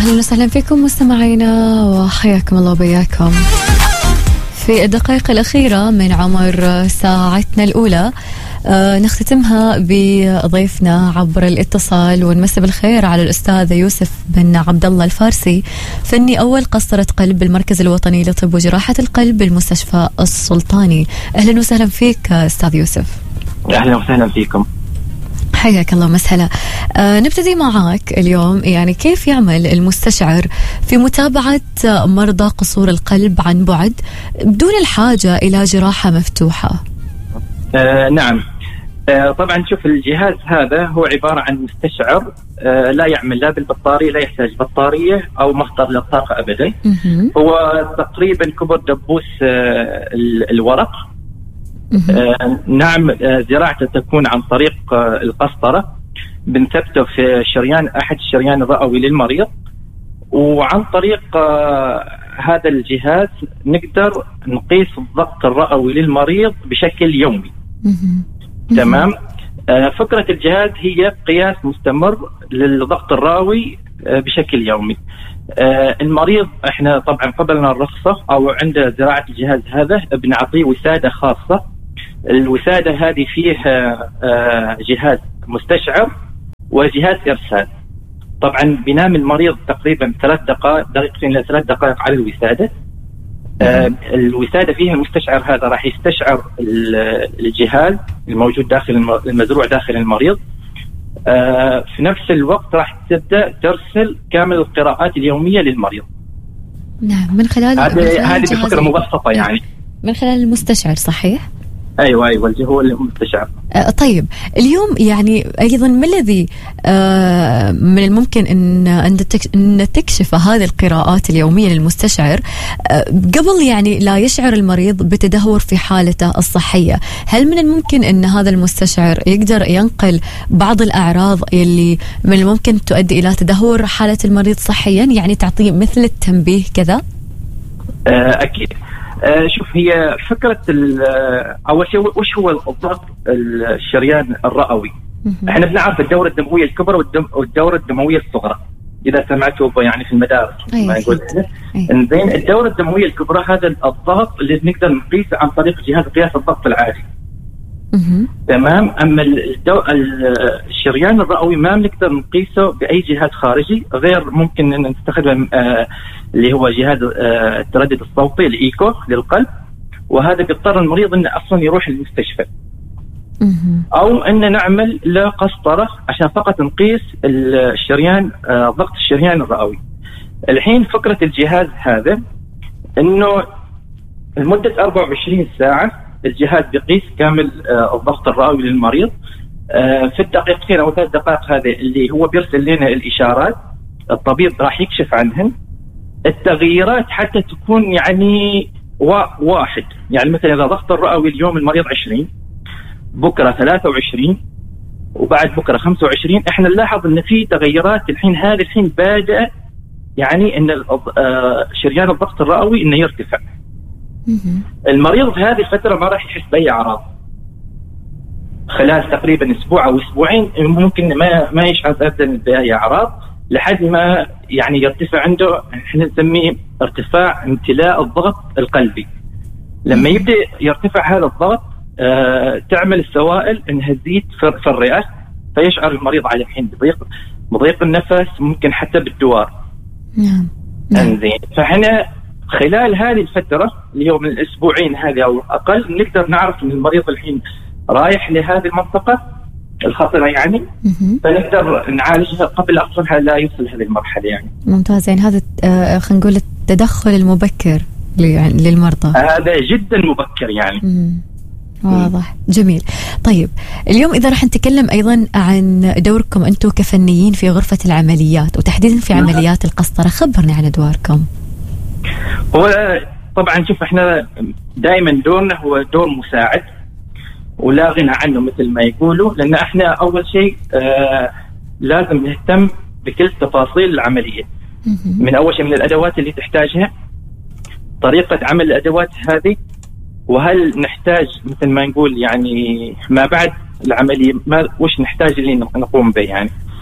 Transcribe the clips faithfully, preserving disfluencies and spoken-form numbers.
أهلا وسهلا فيكم مستمعينا وحياكم الله وبياكم في الدقائق الأخيرة من عمر ساعتنا الأولى. آه نختتمها بضيفنا عبر الاتصال ونمسي بالخير على الأستاذ يوسف بن عبد الله الفارسي، فني أول قسطرة قلب بالمركز الوطني لطب وجراحة القلب بالمستشفى السلطاني. أهلا وسهلا فيك أستاذ يوسف. أهلا وسهلا فيكم، حياك الله مسهلا. آه نبتدي معك اليوم، يعني كيف يعمل المستشعر في متابعة مرضى قصور القلب عن بعد بدون الحاجة إلى جراحة مفتوحة؟ آه نعم، آه طبعا شوف الجهاز هذا هو عبارة عن مستشعر آه لا يعمل لا بالبطارية، لا يحتاج بطارية أو مصدر للطاقة أبدا. هو تقريبا كبر دبوس آه الورق. آه نعم، آه زراعته تكون عن طريق آه القسطرة، بنثبته في شريان أحد الشريان الرئوي للمريض، وعن طريق آه هذا الجهاز نقدر نقيس الضغط الرئوي للمريض بشكل يومي. تمام. آه فكرة الجهاز هي قياس مستمر للضغط الرئوي آه بشكل يومي. آه المريض احنا طبعا قبلنا الرخصة او عند زراعة الجهاز هذا بنعطيه وسادة خاصة. الوسادة هذه فيها آه جهاز مستشعر وجهاز إرسال. طبعا بينام المريض تقريبا ثلاث دقائق دقيقتين إلى ثلاث دقائق على الوسادة. آه الوسادة فيها المستشعر هذا راح يستشعر الجهاز الموجود داخل المزروع داخل المريض. آه في نفس الوقت راح تبدأ ترسل كامل القراءات اليومية للمريض. نعم، من خلال هذه هذه بفكرة مبسطة يعني من خلال المستشعر، صحيح؟ ايوه ايوه هو المستشعر. آه طيب اليوم يعني ايضا ما الذي آه من الممكن ان ان تكشف هذه القراءات اليوميه للمستشعر آه قبل يعني لا يشعر المريض بتدهور في حالته الصحيه؟ هل من الممكن ان هذا المستشعر يقدر ينقل بعض الاعراض اللي من الممكن تؤدي الى تدهور حاله المريض صحيا، يعني تعطيه مثل التنبيه كذا؟ آه اكيد. آه شوف، هي فكرة أول شيء وش هو الضغط الشريان الرئوي؟ احنا بنعرف الدورة الدموية الكبرى والدورة الدموية الصغرى، إذا سمعتوا يعني في المدارس ما يقول إنزين. الدورة الدموية الكبرى هذا الضغط اللي نقدر نقيسه عن طريق جهاز قياس الضغط العادي. تمام. أما الدو... الشريان الرئوي ما بنقدر نقيسه بأي جهاز خارجي، غير ممكن أن نستخدم آه اللي هو جهاز آه التردد الصوتي الإيكو للقلب، وهذا بيضطر المريض أنه أصلا يروح المستشفى، أو أن نعمل له قسطرة عشان فقط نقيس الشريان آه ضغط الشريان الرئوي. الحين فكرة الجهاز هذا أنه لمدة أربعة وعشرين ساعة الجهاز بيقيس كامل آه الضغط الرئوي للمريض آه في الدقيقتين أو ثلاث دقائق هذه اللي هو بيرسل لنا الإشارات، الطبيب راح يكشف عنهن. التغييرات حتى تكون يعني واحد، يعني مثلا إذا ضغط الرئوي اليوم المريض عشرين، بكرة ثلاثة وعشرين، وبعد بكرة خمسة وعشرين، احنا نلاحظ ان في تغيرات الحين هذه الحين بادئة، يعني ان آه شريان الضغط الرئوي انه يرتفع. المريض في هذه الفترة ما راح يحس بأي أعراض خلال تقريبا أسبوع أو أسبوعين، ممكن ما ما يشعر أبدا بأي أعراض لحد ما يعني يرتفع عنده، احنا نسميه ارتفاع امتلاء الضغط القلبي. لما يبدأ يرتفع هذا الضغط آه تعمل السوائل انها تزيد في الرئة، فيشعر المريض على الحين بضيق بضيق النفس، ممكن حتى بالدوار. نعم. انزين، فاحنا خلال هذه الفترة اللي هو من الأسبوعين هذه أو أقل نقدر نعرف أن المريض الحين رايح لهذه المنطقة الخطرة يعني، فنقدر نعالجها قبل أصلا لا يوصل هذه المرحلة يعني. ممتاز. يعني هذا آه خلينا نقول التدخل المبكر للمرضى هذا جدا مبكر يعني. مم. واضح. جميل. طيب اليوم إذا راح نتكلم أيضا عن دوركم أنتم كفنيين في غرفة العمليات وتحديدا في عمليات القسطرة، خبرني عن دوركم. هو طبعا شوف، احنا دائما دورنا هو دور مساعد ولا غنى عنه مثل ما يقولوا، لأن احنا أول شيء آه لازم نهتم بكل تفاصيل العملية، من أول شيء من الأدوات اللي تحتاجها، طريقة عمل الأدوات هذه، وهل نحتاج مثل ما نقول يعني ما بعد العملية ما وش نحتاج اللي نقوم به يعني.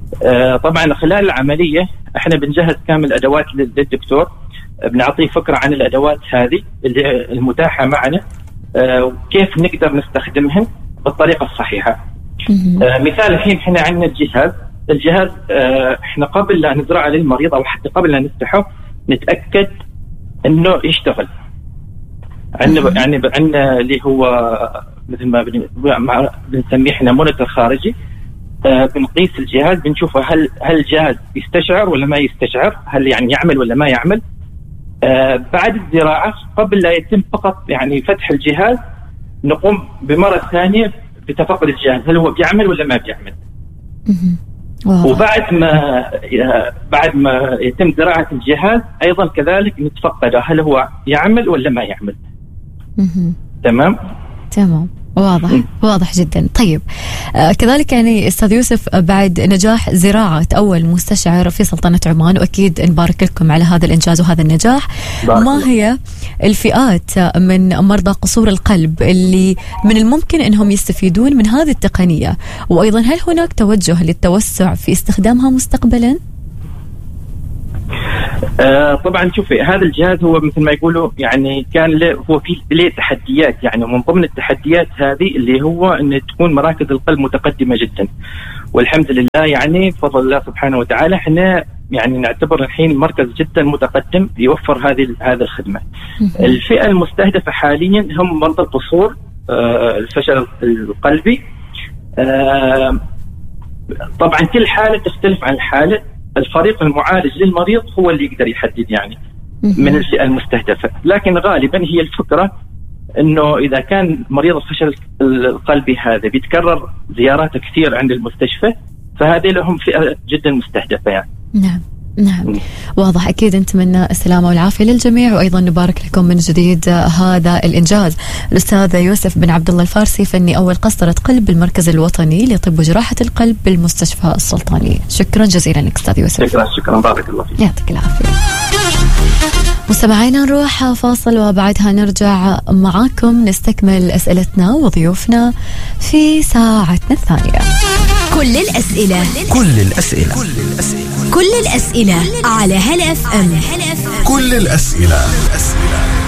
آه طبعا خلال العمليه احنا بنجهز كامل ادوات للدكتور، بنعطيه فكره عن الادوات هذه اللي المتاحه معنا، آه وكيف نقدر نستخدمها بالطريقه الصحيحه. آه مثال الحين احنا عندنا الجهاز الجهاز آه احنا قبل لا نزرعه للمريض او حتى قبل لا نفتحه نتاكد انه يشتغل. عندنا يعني عندنا اللي هو مثل ما بنسميه احنا مونيتور خارجي، آه بنقيس الجهاز، بنشوفه هل هل الجهاز يستشعر ولا ما يستشعر، هل يعني يعمل ولا ما يعمل. آه بعد الزراعه قبل لا يتم فقط يعني فتح الجهاز نقوم بمره ثانيه بتفقد الجهاز هل هو بيعمل ولا ما بيعمل. وبعد ما بعد ما يتم زراعه الجهاز ايضا كذلك نتفقده هل هو يعمل ولا ما يعمل. تمام تمام واضح م. واضح جدا. طيب آه كذلك يعني أستاذ يوسف، بعد نجاح زراعة أول مستشعر في سلطنة عمان، وأكيد نبارك لكم على هذا الإنجاز وهذا النجاح، ما هي الفئات من مرضى قصور القلب اللي من الممكن أنهم يستفيدون من هذه التقنية، وأيضا هل هناك توجه للتوسع في استخدامها مستقبلا؟ آه طبعا شوفي، هذا الجهاز هو مثل ما يقولوا يعني كان له هو في له تحديات، يعني ومن ضمن التحديات هذه اللي هو ان تكون مراكز القلب متقدمه جدا، والحمد لله يعني بفضل الله سبحانه وتعالى احنا يعني نعتبر الحين مركز جدا متقدم يوفر هذه هذه الخدمه. الفئه المستهدفه حاليا هم مرضى القصور آه الفشل القلبي. آه طبعا كل حاله تختلف عن الحاله، الفريق المعالج للمريض هو اللي يقدر يحدد يعني من الفئة المستهدفة، لكن غالبا هي الفكرة انه اذا كان مريض الفشل القلبي هذا بيتكرر زياراته كثير عند المستشفى فهذه لهم فئة جدا مستهدفة يعني. نعم نعم م. واضح. أكيد نتمنى السلامة والعافية للجميع، وأيضا نبارك لكم من جديد هذا الإنجاز. الأستاذ يوسف بن عبد الله الفارسي، فني أول قسطرة قلب بالمركز الوطني لطب وجراحة القلب بالمستشفى السلطاني. شكرا جزيلا لك أستاذ يوسف. شكرا شكرا بارك الله فيك. يعطيك العافية. مستمعينا نروح فاصل وبعدها نرجع معاكم نستكمل أسئلتنا وضيوفنا في ساعتنا الثانية. كل الأسئلة كل الأسئلة كل الأسئلة على هلا اف ام. كل الأسئلة